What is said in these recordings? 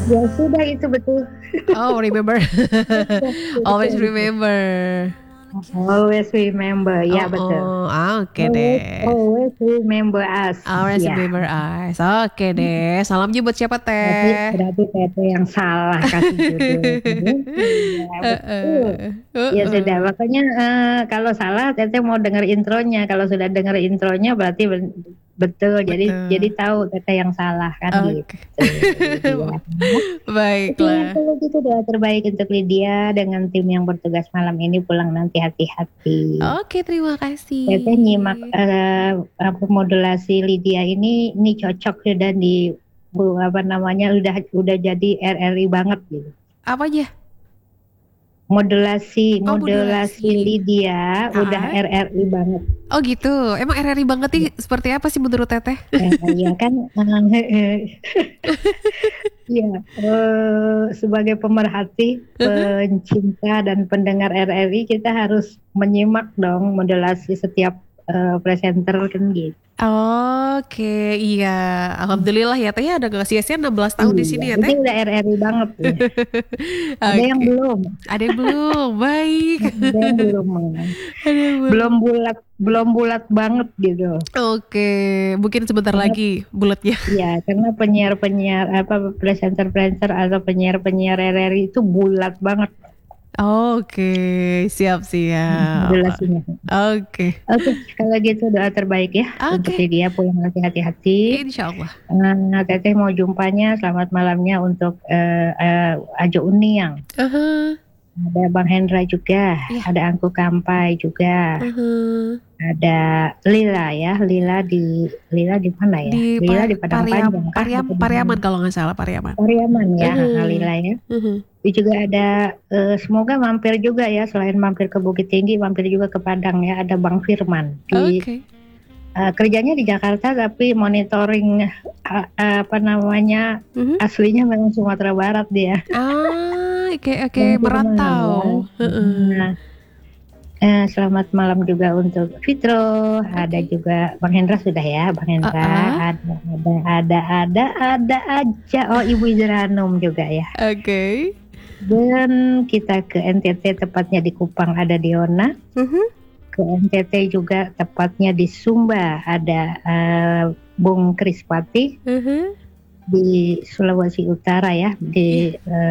Ya sudah itu betul. Oh, remember. Always Betul, betul. remember. Always remember, Oh, ya betul. oh, oke Always, deh. always remember us, Always ya. remember us. Oke deh. Salamnya buat siapa Berarti teh? berarti Tete yang salah kasih judul. Iya betul. Ya sudah, makanya kalau salah Tete mau denger intronya. Kalau sudah denger intronya berarti betul. Jadi Betul. tahu Tete yang salah kan Oke. gitu. Lydia. Oke, Baiklah. kalau gitu doa terbaik untuk Lydia dengan tim yang bertugas malam ini pulang nanti hati-hati. Oke, terima Tete nyimak kasih. apa modulasi Lydia ini cocok sudah di apa namanya udah jadi RRI banget gitu. Apa aja? Modulasi Oh, modulasi modulasi. Lydia udah Ah, RRI banget. oh gitu. Emang RRI banget nih seperti apa sih menurut Teteh? Ya kan ya sebagai pemerhati, pencinta dan pendengar RRI kita harus menyimak dong modulasi setiap presenter kan gitu. Oke, iya. Alhamdulillah ya Teh ya ada gak sia-sia 16 tahun di Iya, sini ya ini Teh. udah RRI banget ya. Ada yang Oke. belum, Ada yang belum? Baik. ada yang belum, Ada yang belum belum. bulat, belum bulat banget gitu. Oke, mungkin sebentar Karena lagi bulatnya. ya, karena penyiar-penyiar apa presenter-presenter atau penyiar-penyiar RRI itu bulat banget Oke, siap-siap. modulasinya. Oke, Oke, kalau gitu doa terbaik ya untuk oke. dia pulang nanti hati-hati. Insya Allah. Teteh mau jumpanya selamat malamnya untuk Ajo Uniang. Aha, Ada Bang Hendra juga, iya. ada Angku Kampai juga, Aha. ada Lila ya, Lila di mana ya? Di Lila di Padang Panjang kah? Atau di mana? Pariaman kalau nggak salah Pariaman. Pariaman ya, Aha, Lila ya. aha. Itu juga ada, semoga mampir juga ya, selain mampir ke Bukit Tinggi, mampir juga ke Padang ya. Ada Bang Firman Oke. kerjanya di Jakarta tapi monitoring apa namanya Mhm. aslinya memang Sumatera Barat dia. Oke, oke, Bang Firman ya. merantau. Heeh. Nah, selamat malam juga untuk Fitro. Ada Oke. juga Bang Hendra sudah ya, Bang Hendra. Ah, Ada aja. Oh, Ibu Ijeranum juga ya. oke. Dan kita ke NTT tepatnya di Kupang ada Diona. Mhm. Ke NTT juga tepatnya di Sumba ada Bung Krispati. Mhm. Di Sulawesi Utara ya Iya. di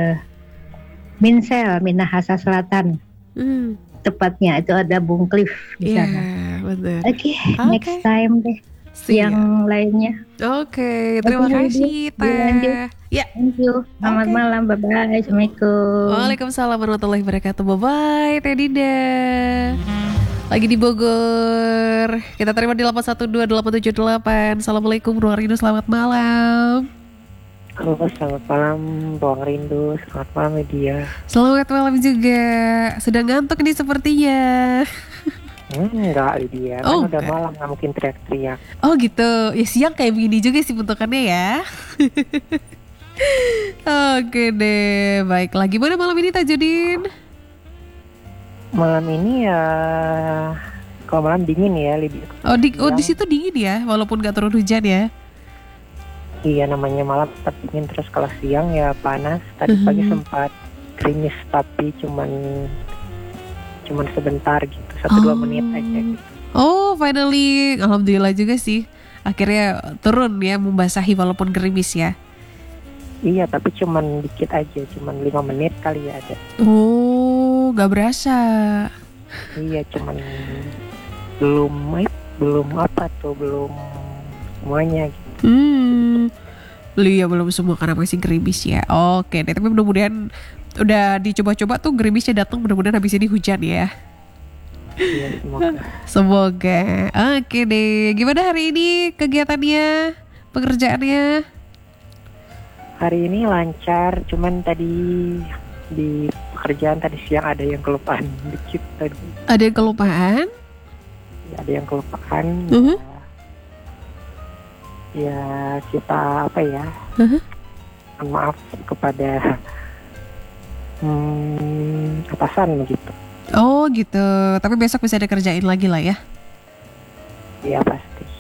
Minsel Minahasa Selatan Hmm. tepatnya itu ada Bung Cliff di Iya, sana. benar. Oke, Oke. next time deh Siap. yang lainnya. Oke, Oke, terima Lydia, kasih dilanjut. Teh. Ya, Thank you. Selamat oke. malam. Bye bye. Assalamualaikum. Waalaikumsalam warahmatullahi wabarakatuh. Bye bye, Teh Dinda. Lagi di Bogor. Kita terima di 812-878. Assalamualaikum Bro Rindu, selamat malam. Halo, selamat malam Bang Rindu, selamat malam Media. Selamat malam juga. Sedang ngantuk nih sepertinya. Enggak Lydia, Oh, kan udah enggak. malam nggak mungkin teriak-teriak. Oh gitu. Ya siang kayak begini juga sih bentukannya ya. Oke deh. Baiklah. Gimana malam ini Tajudin? Malam ini ya, kalau malam dingin ya Lydia. Oh di situ dingin ya, walaupun gak turun hujan ya. Iya namanya malam tetap dingin, terus kalau siang ya panas. Tadi pagi sempat gerimis tapi cuman sebentar gitu, 1-2 menit aja gitu. Oh, finally, alhamdulillah juga sih. Akhirnya turun ya, membasahi walaupun gerimis ya. Iya tapi cuman dikit aja, cuman 5 menit kali ya ada. Oh, gak berasa. Iya cuman belum apa tuh, belum semuanya gitu. Beli ya belum semua karena masih gerimis ya. Oke deh, tapi mudah-mudahan udah dicoba-coba tuh gerimisnya datang, mudah-mudahan habis ini hujan ya. Iya semoga. Semoga. Oke deh, gimana hari ini kegiatannya, pekerjaannya? Hari ini lancar, cuman tadi di pekerjaan tadi siang ada yang kelupaan dikit tadi. Ada yang kelupaan? Ya, ada yang kelupaan. Mhm. Ya kita apa ya? Mohon maaf kepada atasan gitu. Oh gitu, tapi besok bisa dikerjain lagi lah ya. Ya pasti.